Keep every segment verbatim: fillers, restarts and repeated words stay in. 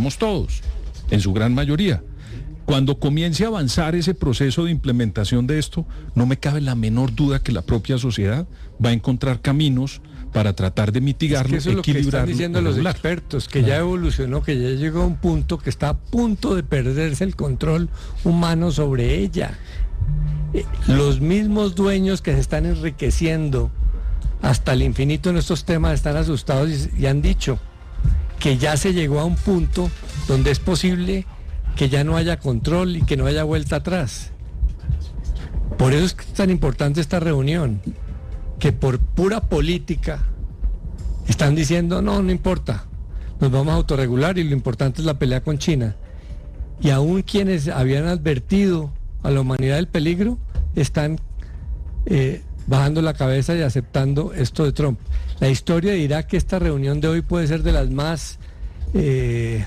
conocemos todos, en su gran mayoría. Cuando comience a avanzar ese proceso de implementación de esto, no me cabe la menor duda que la propia sociedad va a encontrar caminos para tratar de mitigarlo, es que eso es equilibrarlo. Lo que están diciendo los regular. expertos, que claro. ya evolucionó, que ya llegó a un punto que está a punto de perderse el control humano sobre ella. Los mismos dueños que se están enriqueciendo hasta el infinito en estos temas están asustados y, y han dicho que ya se llegó a un punto donde es posible que ya no haya control y que no haya vuelta atrás. Por eso es tan importante esta reunión, que por pura política están diciendo, no, no importa, nos vamos a autorregular y lo importante es la pelea con China. Y aún quienes habían advertido a la humanidad del peligro están eh, bajando la cabeza y aceptando esto de Trump. La historia dirá que esta reunión de hoy puede ser de las más eh,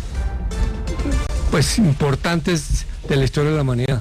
pues importantes de la historia de la humanidad.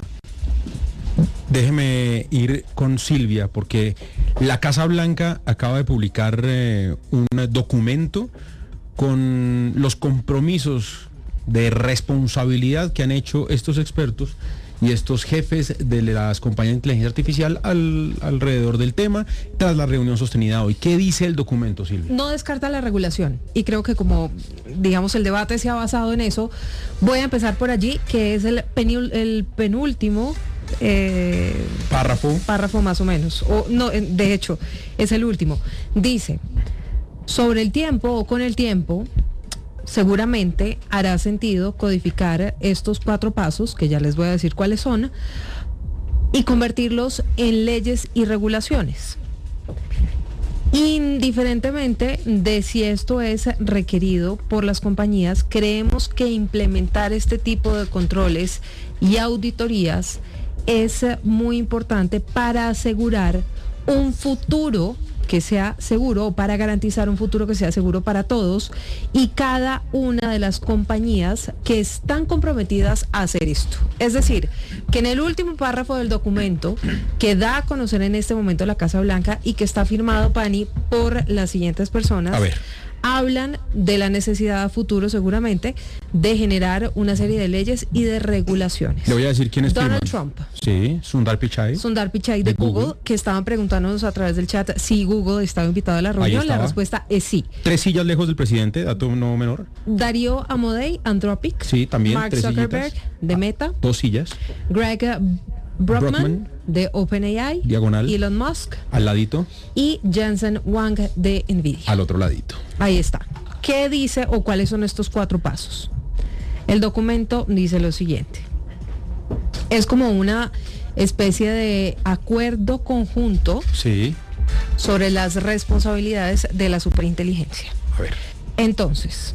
Déjeme ir con Silvia, porque la Casa Blanca acaba de publicar eh, un documento con los compromisos de responsabilidad que han hecho estos expertos y estos jefes de las compañías de inteligencia artificial al, alrededor del tema, tras la reunión sostenida hoy. ¿Qué dice el documento, Silvia? No descarta la regulación, y creo que como, digamos, el debate se ha basado en eso, voy a empezar por allí, que es el, penul, el penúltimo eh, párrafo. Párrafo más o menos, o no, de hecho, es el último. Dice, sobre el tiempo o con el tiempo, seguramente hará sentido codificar estos cuatro pasos, que ya les voy a decir cuáles son, y convertirlos en leyes y regulaciones. Indiferentemente de si esto es requerido por las compañías, creemos que implementar este tipo de controles y auditorías es muy importante para asegurar un futuro que sea seguro, o para garantizar un futuro que sea seguro para todos y cada una de las compañías que están comprometidas a hacer esto. Es decir, que en el último párrafo del documento que da a conocer en este momento la Casa Blanca y que está firmado, Pani, por las siguientes personas, a ver, hablan de la necesidad a futuro seguramente de generar una serie de leyes y de regulaciones. Le voy a decir quién es Donald firman. Trump. Sí, Sundar Pichai. Sundar Pichai de, de Google, Google, que estaban preguntándonos a través del chat si Google estaba invitado a la reunión. La respuesta es sí. Tres sillas lejos del presidente, dato no menor. Darío Amodei, Anthropic. Sí, también. Mark tres Zuckerberg, sillitas. de Meta. Dos sillas. Greg Brockman, Brockman, de OpenAI. Diagonal. Elon Musk. Al ladito. Y Jensen Huang, de Nvidia. Al otro ladito. Ahí está. ¿Qué dice o cuáles son estos cuatro pasos? El documento dice lo siguiente. Es como una especie de acuerdo conjunto, sí, sobre las responsabilidades de la superinteligencia. A ver. Entonces,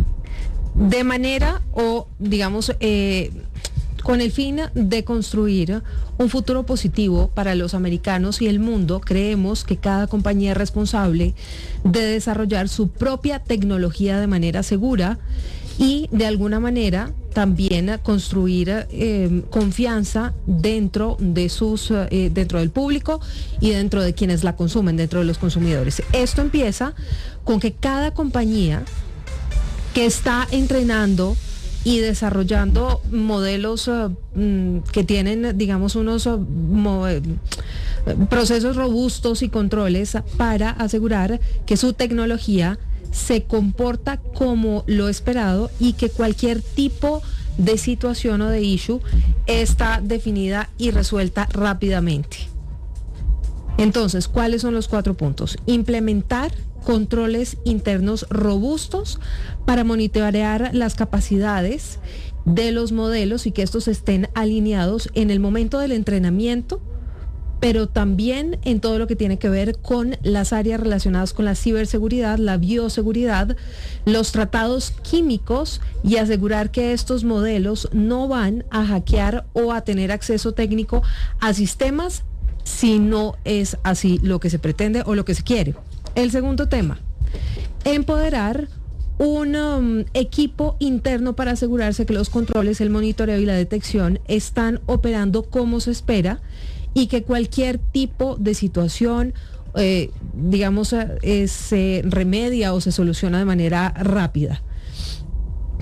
de manera o, digamos, eh, con el fin de construir un futuro positivo para los americanos y el mundo, creemos que cada compañía es responsable de desarrollar su propia tecnología de manera segura y de alguna manera también construir eh, confianza dentro de sus eh, dentro del público y dentro de quienes la consumen, dentro de los consumidores. Esto empieza con que cada compañía que está entrenando y desarrollando modelos uh, que tienen, digamos, unos uh, mo- procesos robustos y controles para asegurar que su tecnología se comporta como lo esperado y que cualquier tipo de situación o de issue está definida y resuelta rápidamente. Entonces, ¿cuáles son los cuatro puntos? Implementar controles internos robustos para monitorear las capacidades de los modelos y que estos estén alineados en el momento del entrenamiento, pero también en todo lo que tiene que ver con las áreas relacionadas con la ciberseguridad, la bioseguridad, los tratados químicos y asegurar que estos modelos no van a hackear o a tener acceso técnico a sistemas si no es así lo que se pretende o lo que se quiere. El segundo tema, empoderar un um, equipo interno para asegurarse que los controles, el monitoreo y la detección están operando como se espera y que cualquier tipo de situación, eh, digamos, eh, se remedia o se soluciona de manera rápida.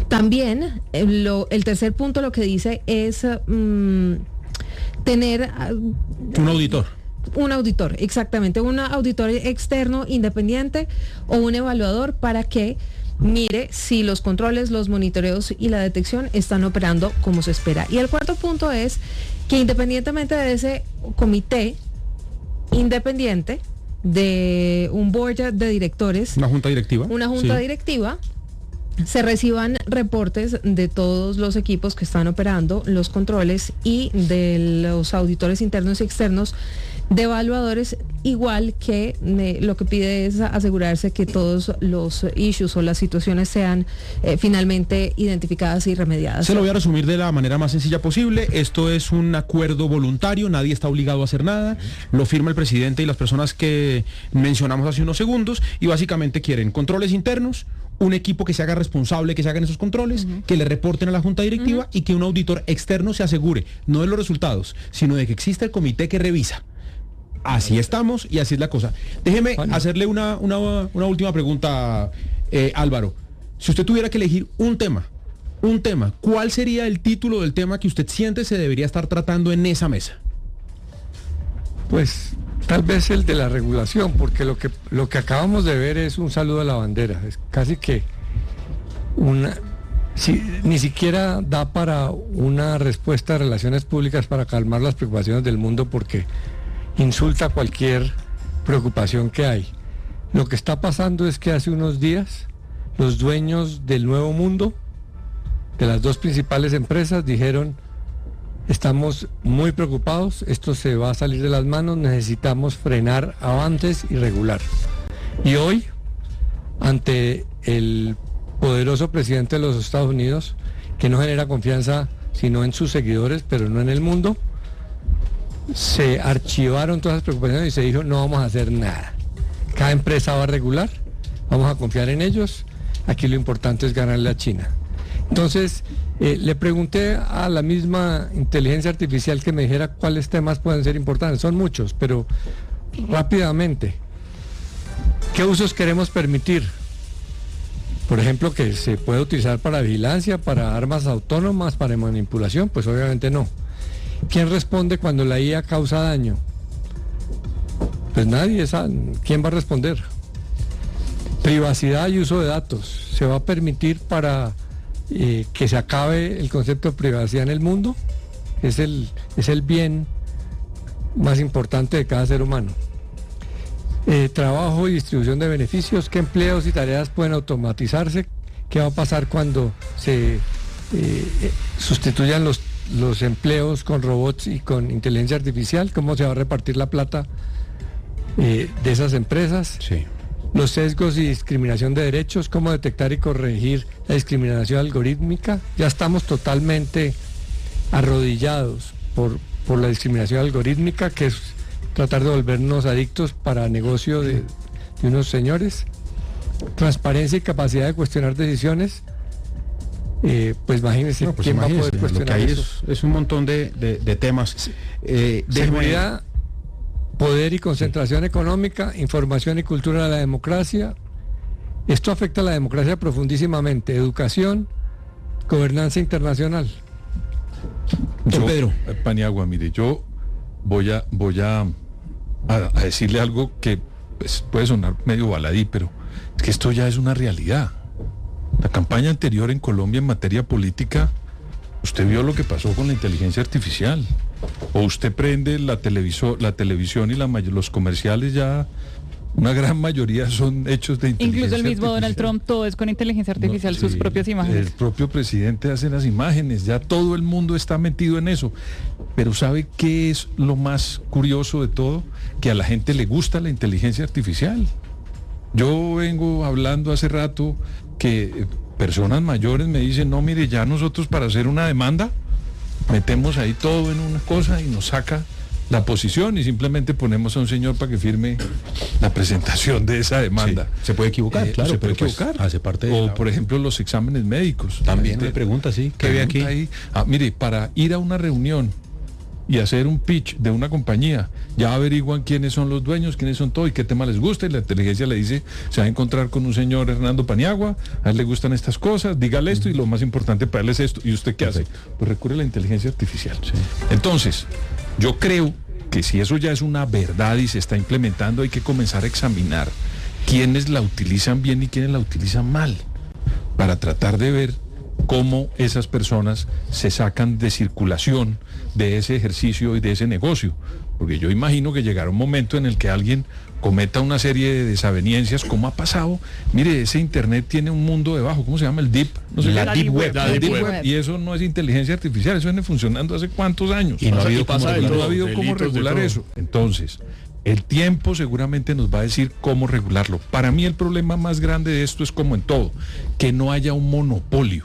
También eh, lo, el tercer punto lo que dice es mm, tener uh, un auditor. Un auditor, exactamente, un auditor externo independiente o un evaluador para que mire si los controles, los monitoreos y la detección están operando como se espera. Y el cuarto punto es que independientemente de ese comité independiente, de un board de directores, una junta directiva, una junta sí. directiva, se reciban reportes de todos los equipos que están operando los controles y de los auditores internos y externos, de evaluadores, igual que eh, lo que pide es asegurarse que todos los issues o las situaciones sean eh, finalmente identificadas y remediadas. Se lo voy a resumir de la manera más sencilla posible. Esto es un acuerdo voluntario, nadie está obligado a hacer nada, lo firma el presidente y las personas que mencionamos hace unos segundos, y básicamente quieren controles internos, un equipo que se haga responsable, que se hagan esos controles, uh-huh. que le reporten a la junta directiva, uh-huh. y que un auditor externo se asegure, no de los resultados, sino de que existe el comité que revisa. Así estamos y así es la cosa. Déjeme bueno. hacerle una, una, una última pregunta, eh, Álvaro. Si usted tuviera que elegir un tema, un tema, ¿cuál sería el título del tema que usted siente se debería estar tratando en esa mesa? Pues tal vez el de la regulación, porque lo que, lo que acabamos de ver es un saludo a la bandera. Es casi que una... Si, ni siquiera da para una respuesta de relaciones públicas para calmar las preocupaciones del mundo, porque insulta cualquier preocupación que hay. Lo que está pasando es que hace unos días los dueños del Nuevo Mundo, de las dos principales empresas, dijeron: estamos muy preocupados, esto se va a salir de las manos, necesitamos frenar avances y regular. Y hoy, ante el poderoso presidente de los Estados Unidos, que no genera confianza sino en sus seguidores, pero no en el mundo, se archivaron todas las preocupaciones y se dijo: no vamos a hacer nada. Cada empresa va a regular, vamos a confiar en ellos, aquí lo importante es ganarle a China. Entonces, eh, le pregunté a la misma inteligencia artificial que me dijera cuáles temas pueden ser importantes. Son muchos, pero rápidamente, ¿qué usos queremos permitir? Por ejemplo, que se puede utilizar para vigilancia, para armas autónomas, para manipulación, pues obviamente no. ¿Quién responde cuando la I A causa daño? Pues nadie sabe. ¿Quién va a responder? Privacidad y uso de datos. ¿Se va a permitir para eh, que se acabe el concepto de privacidad en el mundo? Es el, es el bien más importante de cada ser humano. Eh, trabajo y distribución de beneficios. ¿Qué empleos y tareas pueden automatizarse? ¿Qué va a pasar cuando se eh, eh, sustituyan los los empleos con robots y con inteligencia artificial? ¿Cómo se va a repartir la plata eh, de esas empresas? Sí. Los sesgos y discriminación de derechos, cómo detectar y corregir la discriminación algorítmica. Ya estamos totalmente arrodillados por, por la discriminación algorítmica, que es tratar de volvernos adictos para negocio de, de unos señores. Transparencia y capacidad de cuestionar decisiones. Eh, pues imagínense, no, pues quién imagínense, va a poder cuestionar lo que hay eso. Es, es un montón de, de, de temas. Eh, Seguridad, poder y concentración económica, información y cultura de la democracia. Esto afecta a la democracia profundísimamente. Educación, gobernanza internacional. Yo, Pedro Paniagua, mire, yo voy a voy a, a, a decirle algo que pues, puede sonar medio baladí, pero es que esto ya es una realidad. La campaña anterior en Colombia en materia política, usted vio lo que pasó con la inteligencia artificial. O usted prende la, televiso, la televisión y la, los comerciales ya, una gran mayoría son hechos de inteligencia artificial. Incluso el mismo Donald Trump, todo es con inteligencia artificial, no, sus sí, propias imágenes. El propio presidente hace las imágenes, ya todo el mundo está metido en eso. Pero ¿sabe qué es lo más curioso de todo? Que a la gente le gusta la inteligencia artificial. Yo vengo hablando hace rato que personas mayores me dicen: no, mire, ya nosotros para hacer una demanda metemos ahí todo en una cosa y nos saca la posición y simplemente ponemos a un señor para que firme la presentación de esa demanda. Sí, se puede equivocar, eh, claro, se puede pues equivocar. Hace parte de o la... por ejemplo los exámenes médicos. También me pregunta, sí, ¿qué ve aquí? Ahí, ah, mire, para ir a una reunión y hacer un pitch de una compañía. Ya averiguan quiénes son los dueños, quiénes son todo y qué tema les gusta, y la inteligencia le dice, se va a encontrar con un señor Hernando Paniagua, a él le gustan estas cosas, dígale esto y lo más importante para él es esto. ¿Y usted qué hace? Pues recurre a la inteligencia artificial. Sí. Entonces, yo creo que si eso ya es una verdad y se está implementando, hay que comenzar a examinar quiénes la utilizan bien y quiénes la utilizan mal, para tratar de ver cómo esas personas se sacan de circulación de ese ejercicio y de ese negocio. Porque yo imagino que llegará un momento en el que alguien cometa una serie de desavenencias, como ha pasado. Mire, ese internet tiene un mundo debajo, ¿cómo se llama? El deep, no sé, la, la deep, deep web, web, la la deep deep web. web. Y eso no es inteligencia artificial, eso viene funcionando hace cuántos años. Y no ha habido cómo regular, no ha habido cómo regular eso. Entonces, el tiempo seguramente nos va a decir cómo regularlo. Para mí el problema más grande de esto es, como en todo, que no haya un monopolio,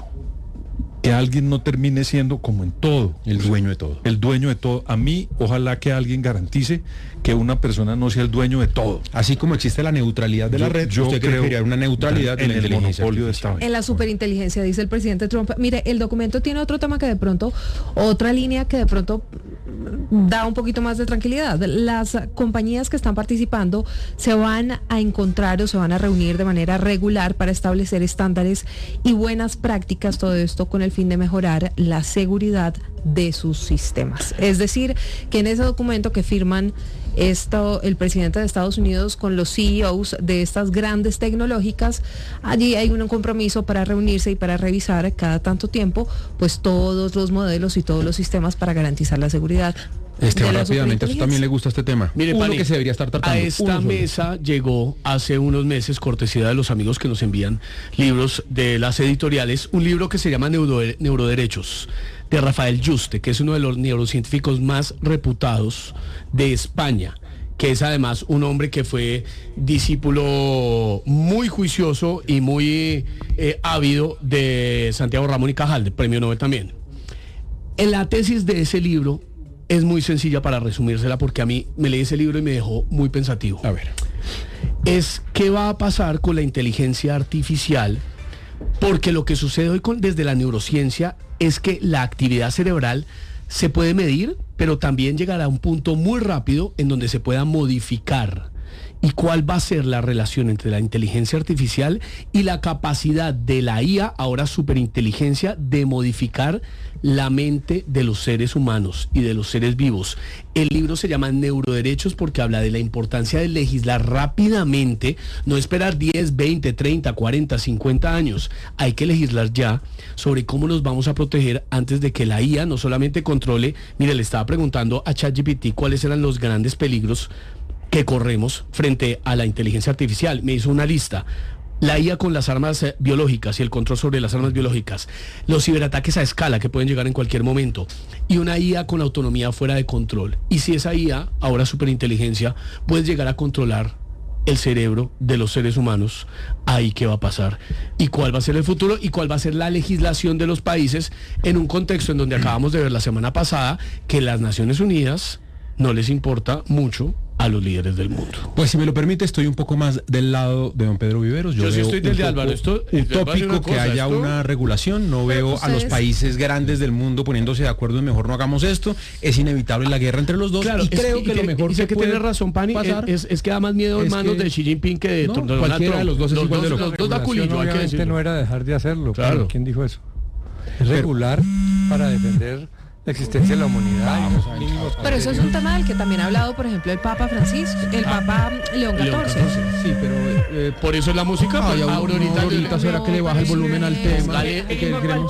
que alguien no termine siendo, como en todo, el dueño de todo. El dueño de todo. A mí, ojalá que alguien garantice que una persona no sea el dueño de todo. Así como existe la neutralidad de yo, la red, yo usted creo crear una neutralidad en de la el inteligencia monopolio de esta vez. En la superinteligencia, dice el presidente Trump. Mire, el documento tiene otro tema que de pronto, otra línea que de pronto da un poquito más de tranquilidad. Las compañías que están participando se van a encontrar o se van a reunir de manera regular para establecer estándares y buenas prácticas, todo esto con el fin de mejorar la seguridad de sus sistemas. Es decir, que en ese documento que firman esto, el presidente de Estados Unidos con los C E Os de estas grandes tecnológicas, allí hay un compromiso para reunirse y para revisar cada tanto tiempo pues todos los modelos y todos los sistemas para garantizar la seguridad. Esteban, rápidamente, eso también le gusta este tema. Mire, Uno Pani, que se debería estar tratando. A esta mesa llegó hace unos meses, cortesía de los amigos que nos envían libros de las editoriales, un libro que se llama Neuro, Neuroderechos, de Rafael Yuste, que es uno de los neurocientíficos más reputados de España, que es además un hombre que fue discípulo muy juicioso y muy eh, ávido de Santiago Ramón y Cajal, de Premio Nobel también. En la tesis de ese libro es muy sencilla para resumírsela, porque a mí me leí ese libro y me dejó muy pensativo. A ver. Es qué va a pasar con la inteligencia artificial, porque lo que sucede hoy con, desde la neurociencia es que la actividad cerebral se puede medir, pero también llegará a un punto muy rápido en donde se pueda modificar. ¿Y cuál va a ser la relación entre la inteligencia artificial y la capacidad de la I A, ahora superinteligencia, de modificar la mente de los seres humanos y de los seres vivos? El libro se llama Neuroderechos porque habla de la importancia de legislar rápidamente, no esperar diez, veinte, treinta, cuarenta, cincuenta años. Hay que legislar ya sobre cómo nos vamos a proteger antes de que la I A no solamente controle. Mire, le estaba preguntando a ChatGPT cuáles eran los grandes peligros que corremos frente a la inteligencia artificial. Me hizo una lista: la I A con las armas eh, biológicas y el control sobre las armas biológicas, los ciberataques a escala que pueden llegar en cualquier momento, y una I A con autonomía fuera de control. Y si esa I A, ahora superinteligencia, puede llegar a controlar el cerebro de los seres humanos, ahí qué va a pasar, y cuál va a ser el futuro, y cuál va a ser la legislación de los países en un contexto en donde acabamos de ver la semana pasada que las Naciones Unidas no les importa mucho a los líderes del mundo. Pues si me lo permite, estoy un poco más del lado de don Pedro Viveros. Yo, Yo sí estoy del de Álvaro. Esto utópico que haya esto... una regulación. No veo ustedes... a los países grandes del mundo poniéndose de acuerdo en mejor no hagamos esto. Es inevitable la guerra entre los dos. Claro, y creo es, que, y lo mejor y que, que tiene razón, Pani, pasar, es, es que da más miedo en manos que... de Xi Jinping que de no, Donald cualquiera Trump. de los dos es los igual dos, de los dos da culillo, hay que decirlo. No era dejar de hacerlo. Claro. ¿Quién dijo eso? Es regular para defender la existencia de la humanidad. Vamos, pero eso es un tema del que también ha hablado, por ejemplo, el Papa Francisco, el ah, Papa León catorce. Sí, pero eh, por eso es la música. Ay, pues, Aurorita, Aurorita, ¿será que le baja el volumen al tema? Es que,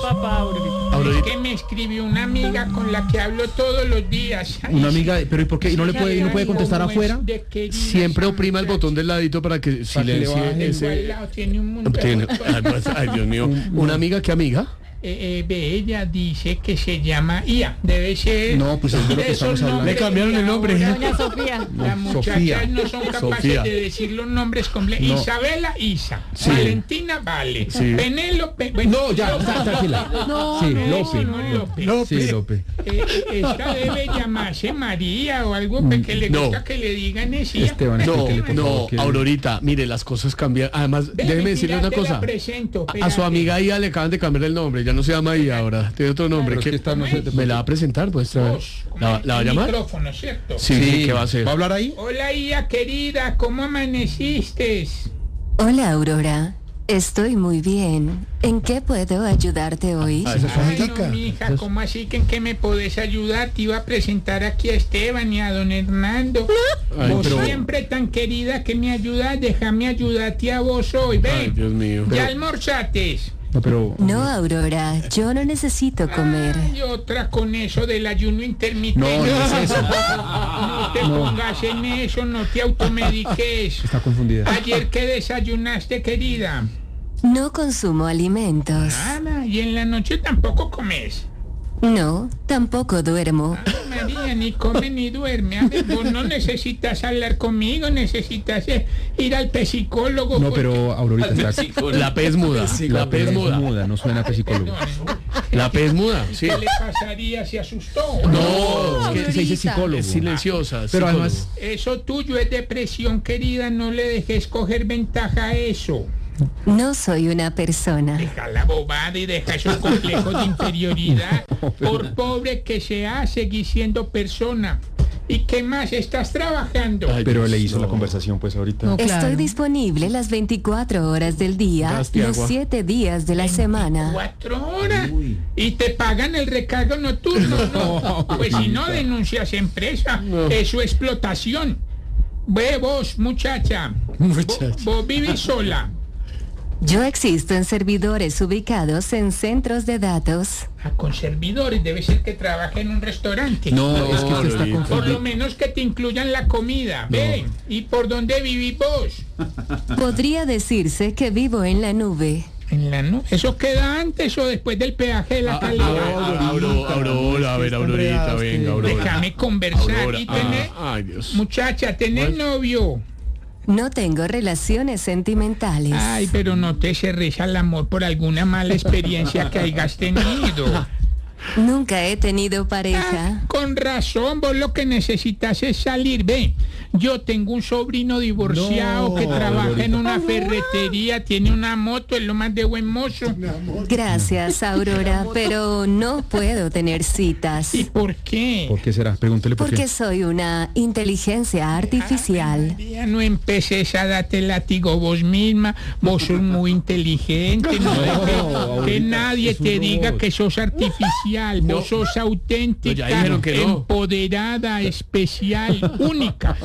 es que me escribió una amiga con la que hablo todos los días. Ay, una amiga, pero ¿y por qué? ¿Y no le puede, y no puede contestar afuera? Siempre oprima el botón del ladito para que silencie ese. Tiene un mundo. Ay, Dios mío. ¿Una amiga qué amiga? Eh, eh, ella dice que se llama I A, debe ser. No, pues es de lo que estamos hablando. Le cambiaron el nombre. Doña Sofía. Las muchachas Sofía. no son capaces Sofía. de decir los nombres completos. No. Isabela, Isa. Sí. Valentina, Vale. Sí. Penélope. Bueno, No, ya, Lope. está, tranquila. No, sí, no, Lope. no, Lope. Lope. Sí, Lope. Eh, eh, esta debe llamarse María o algo que le No. gusta que le digan esa. Esteban, No, explíquele, por no, favor, que- Aurorita, mire, las cosas cambian. Además, Ve, déjeme mentira, decirle una te la cosa. presento, A, a su espérate. amiga I A le acaban de cambiar el nombre, ya no no se llama I A ahora, tiene otro nombre. Pero es que que esta no se- me la va a presentar, pues. ¿La, Vos, con la, el la va a llamar? micrófono, ¿cierto? Sí, sí, ¿qué va a hacer? ¿Va a hablar ahí? Hola, I A querida, ¿cómo amaneciste? Hola, Aurora. Estoy muy bien. ¿En qué puedo ayudarte hoy? Ah, esa es una Ay, no, tica. mija, ¿cómo así que en qué me podés ayudar? Te iba a presentar aquí a Esteban y a don Hernando. Ay, vos pero- siempre tan querida que me ayudas, déjame ayudarte a vos hoy. Ven, Ay, Dios mío. ya almorzates. No, pero... No, Aurora, yo no necesito comer. Ay, otra con eso del ayuno intermitente. No, no es eso. No te pongas en eso, no te automediques. Está confundida. Ayer, ¿qué desayunaste, querida? No consumo alimentos. Nada, y en la noche tampoco comes. No, tampoco duermo. Ay, María, ni come ni duerme. A ver, vos no necesitas hablar conmigo, necesitas eh, ir al psicólogo. No, pero Aurorita está... La P es muda. La P es muda. muda, no suena a psicólogo. La P es muda, sí. ¿Qué le pasaría? ¿Se asustó? No, es que se dice Aurorita. psicólogo. Es silenciosa. Pero psicólogo. además... Eso tuyo es depresión, querida. No le dejes coger ventaja a eso. No soy una persona. Deja la bobada y deja esos complejos de inferioridad. Por pobre que sea, seguís siendo persona. ¿Y qué más? ¿Estás trabajando? Ay, Pero Dios, le hizo no. la conversación pues ahorita. No, claro. Estoy disponible las veinticuatro horas del día, Gaste los agua. siete días de la semana. Cuatro horas. Y te pagan el recargo nocturno. No. Pues si no denuncias empresa, es su explotación. Ve vos, muchacha. Muchacha. Vos, vos vivís sola. Yo existo en servidores ubicados en centros de datos. Ah, con servidores, debe ser que trabaja en un restaurante. No, es que usted está Aurorita. Por confundido. lo menos que te incluyan la comida. Ven. ¿Y por dónde vivís vos? Podría decirse que vivo en la nube. En la no. ¿Eso queda antes o después del peaje de la calidad? Aurora, Aurora, a ver, Aurorita, venga, Aurora. Déjame conversar. Aurora. Y tenés, Ah, ay, Dios. muchacha, ¿tenés novio? No tengo relaciones sentimentales. Ay, pero no te cerres al amor por alguna mala experiencia que hayas tenido. Nunca he tenido pareja. Ah, con razón, vos lo que necesitas es salir. Ve, yo tengo un sobrino divorciado No, que trabaja en Aurorita. una ferretería, tiene una moto, es lo más de buen mozo. Gracias, Aurora, pero no puedo tener citas. ¿Y por qué? ¿Por qué será? Pregúntele por Porque qué. soy una inteligencia artificial. Ya no empeces a darte látigo vos misma, vos sos muy inteligente, no, dejes que ahorita nadie es un te diga robot. que sos artificial, vos sos auténtica, No, ya dijeron que no. empoderada, especial, única.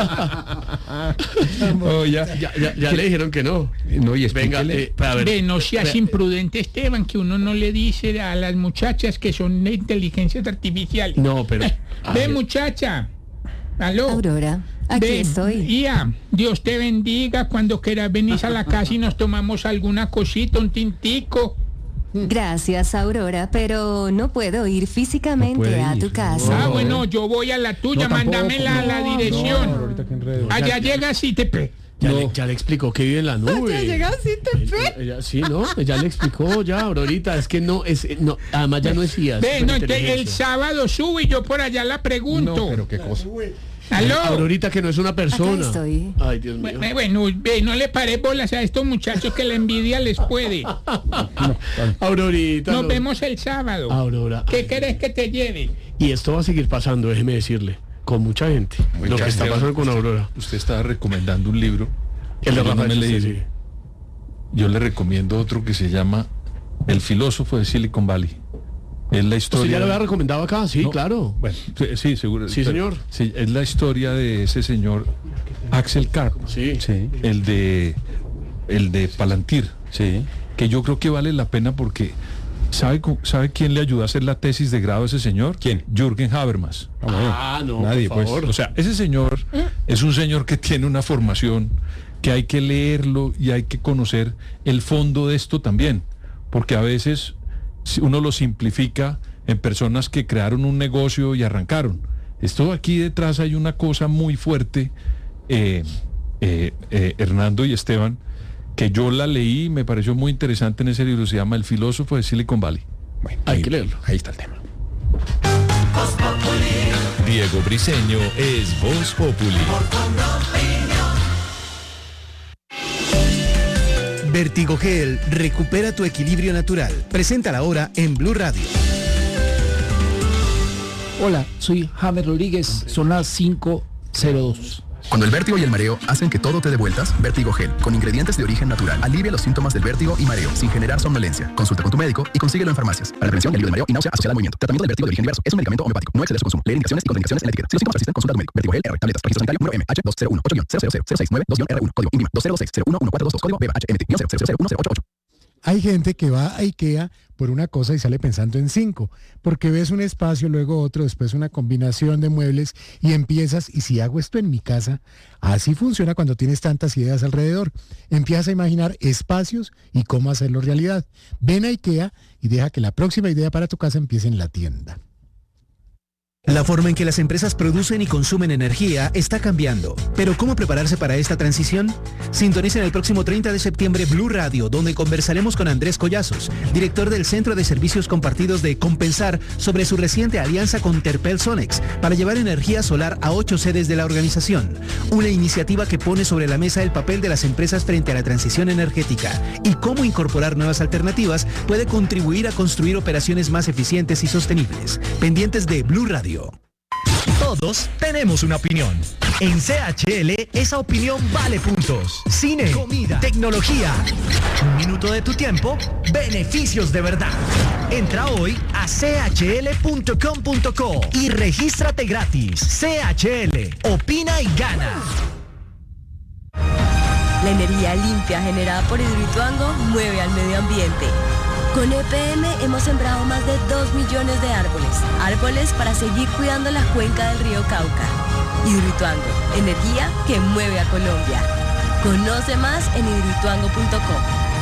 Oh, ya. Ya, ya, ya le dijeron que no. No, y Venga, explíquele. eh, a ver. Ve, no seas imprudente, Esteban, que uno no le dice a las muchachas que son de inteligencias artificiales. No, pero... Ve, Ay, muchacha. Aló. Aurora, aquí Ven, estoy. Ia, Dios te bendiga. Cuando quieras venís a la casa y nos tomamos alguna cosita, un tintico. Gracias, Aurora, pero no puedo ir físicamente No puede a ir, tu no. casa. Ah, bueno, yo voy a la tuya, No, tampoco, mándamela a la no, dirección. no, Aurorita, qué enredo. Allá llegas y te... pe- ya, No. le, ya le explicó que vive en la nube. Ella Ella- sí, ¿no? Ya le explicó, ya, Aurorita, es que no, es, no, además ya no es I A. es Ve, no, te- el superinteligencia. sábado sube y yo por allá la pregunto. No, pero qué cosa. Aló. Aurorita que no es una persona. Acá estoy. Ay, Dios mío. Bueno, bueno, ve, no le paré bolas a estos muchachos que la envidia les puede. Aurorita. Nos no. vemos el sábado. Aurora. ¿Qué ay, querés que te lleve? Y esto va a seguir pasando, déjeme decirle, con mucha gente. Oiga, Lo que está Esteban, pasando con usted- Aurora. Usted estaba recomendando un libro. El de Yo no Rafael me he Chester, leído. sí. Yo le recomiendo otro que se llama El filósofo de Silicon Valley. Es la ¿Usted historia. ya lo había recomendado acá? Sí, No, claro. Bueno, sí, sí, seguro. Sí, pero- señor. sí, es la historia de ese señor Axel Karp, Sí. Sí, el de el de Palantir, sí. que yo creo que vale la pena porque ¿sabe, cu- ¿sabe quién le ayudó a hacer la tesis de grado a ese señor? ¿Quién? Jürgen Habermas. Ah, no, Nadie, por pues. favor. O sea, ese señor es un señor que tiene una formación que hay que leerlo y hay que conocer el fondo de esto también, porque a veces si uno lo simplifica en personas que crearon un negocio y arrancaron. Esto aquí detrás hay una cosa muy fuerte, eh, eh, eh, Hernando y Esteban, que yo la leí y me pareció muy interesante en ese libro, se llama El filósofo de Silicon Valley. Bueno, Hay ahí- que leerlo. Ahí está el tema. Diego Briseño es Voz Populi. Vertigogel recupera tu equilibrio natural. Preséntala ahora en Blue Radio. Hola, soy James Rodríguez, son las cinco cero dos. Cuando el vértigo y el mareo hacen que todo te dé vueltas, Vertigogel, con ingredientes de origen natural, alivia los síntomas del vértigo y mareo sin generar somnolencia. Consulta con tu médico y consíguelo en farmacias. Para la prevención y alivio del mareo y náusea asociada al movimiento. Tratamiento del vértigo de origen diverso. Es un medicamento homeopático. No exceder su consumo. Leer indicaciones y contraindicaciones en la etiqueta. Si los síntomas persisten, consulta a tu médico. Vertigogel R. Tabletas. Registro sanitario número M H dos cero uno ocho cero cero cero seis nueve dos R uno. Código INVIMA dos cero dos seis cero uno uno cuatro dos dos. Código B H M T cero cero cero uno cero ocho ocho. Hay gente que va a IKEA por una cosa y sale pensando en cinco, porque ves un espacio, luego otro, después una combinación de muebles y empiezas, y si hago esto en mi casa, así funciona cuando tienes tantas ideas alrededor. Empiezas a imaginar espacios y cómo hacerlo realidad. Ven a IKEA y deja que la próxima idea para tu casa empiece en la tienda. La forma en que las empresas producen y consumen energía está cambiando. ¿Pero cómo prepararse para esta transición? Sintonicen el próximo treinta de septiembre Blue Radio, donde conversaremos con Andrés Collazos, director del Centro de Servicios Compartidos de Compensar, sobre su reciente alianza con Terpel Sonex para llevar energía solar a ocho sedes de la organización. Una iniciativa que pone sobre la mesa el papel de las empresas frente a la transición energética y cómo incorporar nuevas alternativas puede contribuir a construir operaciones más eficientes y sostenibles. Pendientes de Blue Radio. Todos tenemos una opinión. En C H L, esa opinión vale puntos. Cine, comida, tecnología. Un minuto de tu tiempo, beneficios de verdad. Entra hoy a c h l punto com punto co y regístrate gratis. C H L, opina y gana. La energía limpia generada por Hidroituango mueve al medio ambiente. Con E P M hemos sembrado más de dos millones de árboles. Árboles para seguir cuidando la cuenca del río Cauca. Hidroituango, energía que mueve a Colombia. Conoce más en hidroituango punto com.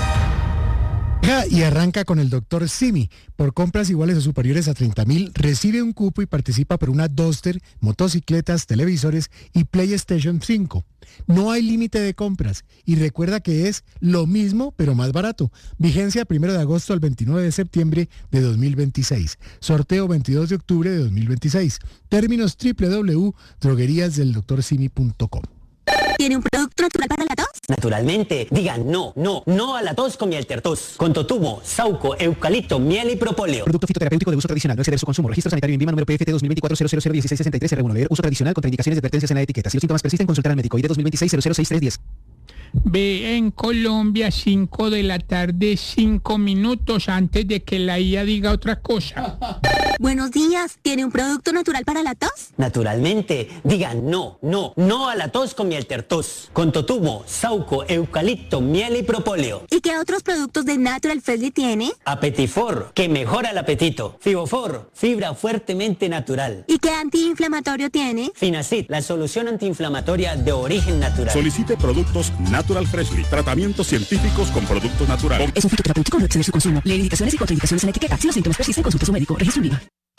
Y arranca con el doctor Simi. Por compras iguales o superiores a treinta mil, recibe un cupo y participa por una Duster, motocicletas, televisores y PlayStation cinco. No hay límite de compras y recuerda que es lo mismo pero más barato. Vigencia primero de agosto al veintinueve de septiembre de dos mil veintiséis. Sorteo veintidós de octubre de dos mil veintiséis. Términos doble u doble u doble u punto droguerías del doctor simi punto com. ¿Tiene un producto natural para la tos? Naturalmente. Digan no, no, no a la tos con miel tertos. Con totumo, sauco, eucalipto, miel y propóleo. Producto fitoterapéutico de uso tradicional, no exceder su consumo. Registro sanitario INVIMA número P F T dos mil veinticuatro cero cero cero dieciséis sesenta y tres R uno. Leer uso tradicional contra indicaciones y advertencias en la etiqueta. Si los síntomas persisten, consultar al médico. I D dos mil veintiséis cero cero seis tres diez. Ve en Colombia, cinco de la tarde, cinco minutos antes de que la I A diga otra cosa. Buenos días, ¿tiene un producto natural para la tos? Naturalmente. Digan no, no, no a la tos con miel tertos. Con totumo, sauco, eucalipto, miel y propóleo. ¿Y qué otros productos de Natural Freshly tiene? Apetifor, que mejora el apetito. Fibofor, fibra fuertemente natural. ¿Y qué antiinflamatorio tiene? Finacid, la solución antiinflamatoria de origen natural. Solicite productos Natural Freshly, tratamientos científicos con productos naturales. Es un fitoterapéutico, no exceder su consumo. Leer indicaciones y contraindicaciones en la etiqueta. Si los síntomas persisten, consulte a su médico. Registro INVIMA.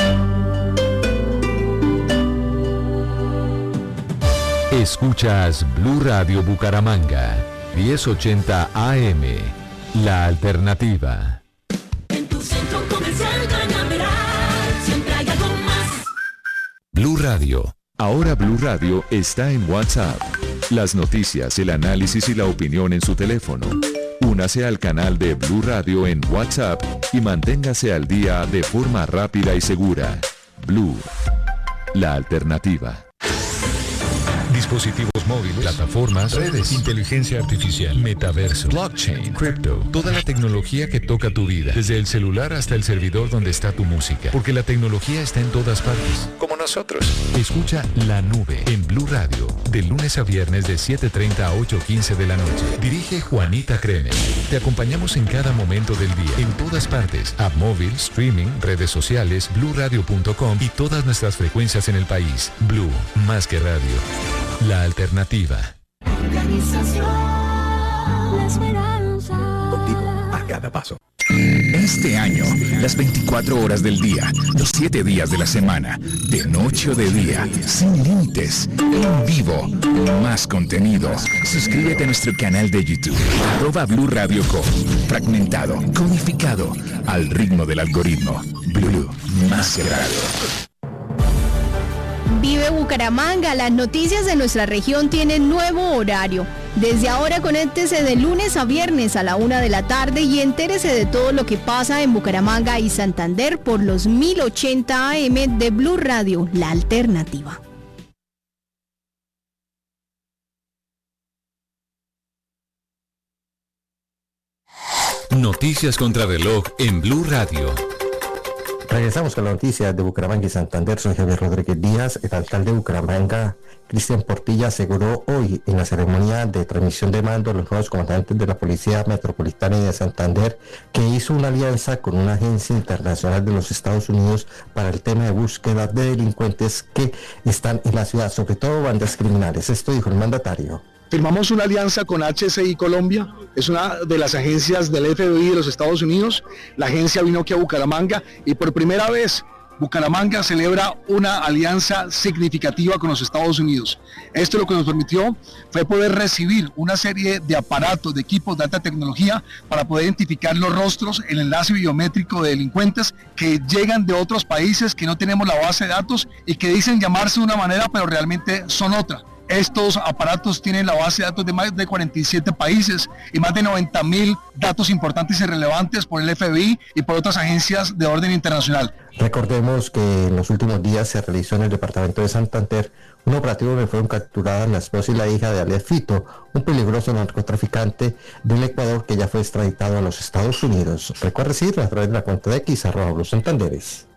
Escuchas Blue Radio Bucaramanga, diez ochenta A M, La Alternativa. En tu centro comercial Cañaveral, siempre hay algo más. Blue Radio. Ahora Blue Radio está en WhatsApp. Las noticias, el análisis y la opinión en su teléfono. Únase al canal de Blue Radio en WhatsApp y manténgase al día de forma rápida y segura. Blue, la alternativa. Dispositivos móviles, plataformas, redes, inteligencia artificial, metaverso, blockchain, cripto, toda la tecnología que toca tu vida, desde el celular hasta el servidor donde está tu música, porque la tecnología está en todas partes, como nosotros. Escucha La Nube en Blue Radio, de lunes a viernes de siete treinta a ocho quince de la noche. Dirige Juanita Kremer. Te acompañamos en cada momento del día, en todas partes, app móvil, streaming, redes sociales, blue radio punto com y todas nuestras frecuencias en el país. Blue, más que radio. La alternativa. Organización La Esperanza. Contigo a cada paso. Este año, las veinticuatro horas del día, los siete días de la semana, de noche o de día, sin límites, en vivo, más contenido. Suscríbete a nuestro canal de YouTube, arroba Blue Radio Co. Fragmentado, codificado, al ritmo del algoritmo. Blue, más que radio. Vive Bucaramanga, las noticias de nuestra región tienen nuevo horario. Desde ahora conéctese de lunes a viernes a la una de la tarde y entérese de todo lo que pasa en Bucaramanga y Santander por los mil ochenta A M de Blue Radio, la alternativa. Noticias contra reloj en Blue Radio. Regresamos con la noticia de Bucaramanga y Santander. Soy Javier Rodríguez Díaz. El alcalde de Bucaramanga, Cristian Portilla, aseguró hoy en la ceremonia de transmisión de mando a los nuevos comandantes de la Policía Metropolitana y de Santander que hizo una alianza con una agencia internacional de los Estados Unidos para el tema de búsqueda de delincuentes que están en la ciudad, sobre todo bandas criminales. Esto dijo el mandatario. Firmamos una alianza con H C I Colombia, es una de las agencias del F B I de los Estados Unidos. La agencia vino aquí a Bucaramanga y por primera vez Bucaramanga celebra una alianza significativa con los Estados Unidos. Esto lo que nos permitió fue poder recibir una serie de aparatos, de equipos de alta tecnología para poder identificar los rostros, el enlace biométrico de delincuentes que llegan de otros países, que no tenemos la base de datos y que dicen llamarse de una manera pero realmente son otra. Estos aparatos tienen la base de datos de más de cuarenta y siete países y más de noventa mil datos importantes y relevantes por el F B I y por otras agencias de orden internacional. Recordemos que en los últimos días se realizó en el departamento de Santander un operativo donde fueron capturadas la esposa y la hija de Alex Fito, un peligroso narcotraficante del Ecuador que ya fue extraditado a los Estados Unidos. Recuerde seguirlo a través de la cuenta de X, arroba Blue Santanderes.